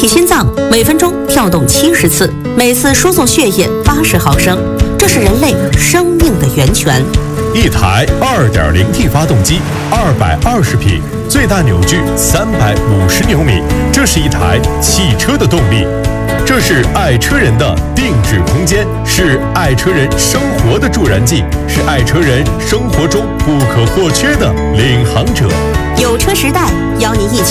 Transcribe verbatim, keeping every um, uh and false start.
体心脏每分钟跳动七十次，每次输送血液八十毫升，这是人类生命的源泉。 一台 二点零 T 发动机，二百二十匹，最大扭矩三百五十牛米，这是一台汽车的动力。这是爱车人的定制空间，是爱车人生活的助燃剂，是爱车人生活中不可或缺的领航者。 有车时代邀您一起